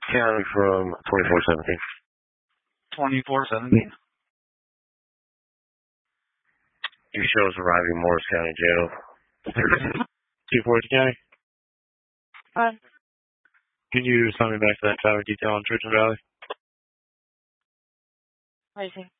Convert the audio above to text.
County from 2417. 2417. Your show's arriving in Morris County Jail. 240 County? Hi. Can you assign me back to that traffic detail on Church and Valley? What do you think?